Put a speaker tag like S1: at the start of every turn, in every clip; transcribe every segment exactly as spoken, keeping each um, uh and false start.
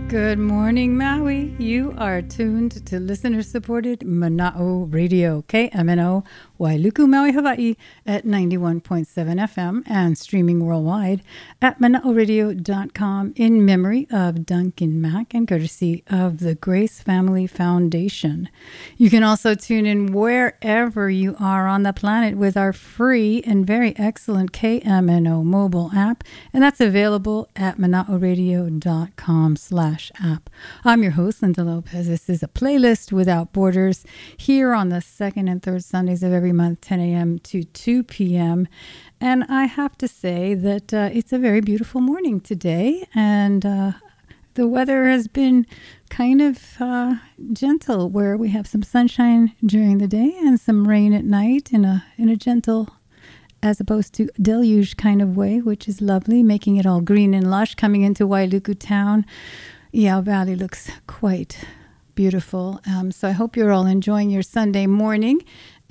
S1: Good morning, Maui. You are tuned to listener-supported Mana'o Radio, K M N O, Wailuku, Maui, Hawaii, at ninety-one point seven F M and streaming worldwide at mana'o radio dot com in memory of Duncan Mack and courtesy of the Grace Family Foundation. You can also tune in wherever you are on the planet with our free and very excellent K M N O mobile app, and that's available at mana'o radio dot com slash app. I'm your host, Linda Lopez. This is a playlist without borders here on the second and third Sundays of every month, ten a.m. to two p.m. And I have to say that uh, it's a very beautiful morning today, and uh, the weather has been kind of uh, gentle, where we have some sunshine during the day and some rain at night in a in a gentle, as opposed to deluge kind of way, which is lovely, making it all green and lush. Coming into Wailuku town, Iao Valley looks quite beautiful. Um, so I hope you're all enjoying your Sunday morning.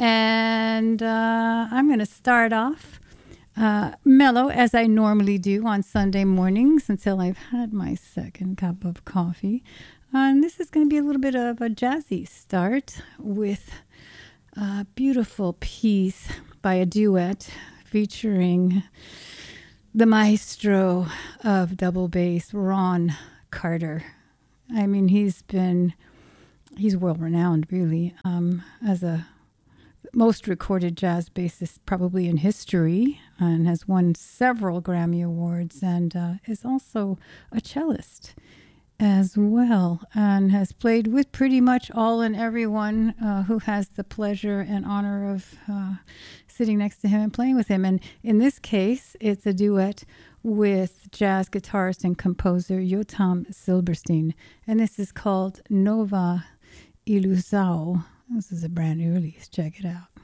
S1: And uh, I'm going to start off uh, mellow, as I normally do on Sunday mornings, until I've had my second cup of coffee. And this is going to be a little bit of a jazzy start with a beautiful piece by a duet featuring the maestro of double bass, Ron Carter. I mean, he's been, he's world-renowned, really, um, as a most recorded jazz bassist probably in history, and has won several Grammy Awards, and uh, is also a cellist as well, and has played with pretty much all and everyone uh, who has the pleasure and honor of uh, sitting next to him and playing with him. And in this case, it's a duet with jazz guitarist and composer Yotam Silberstein, and this is called Nova Ilusão. This is a brand new release. Check it out.